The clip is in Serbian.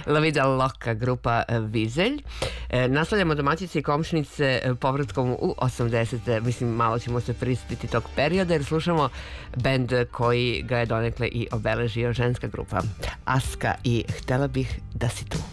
La Vida Loca, grupa Vizelj. Nastavljamo domaćice i komšnice povratkom u 80. Mislim, malo ćemo se pristiti tog perioda jer slušamo bend koji ga je donekle i obeležio, ženska grupa Aska i Htela bih da si tu.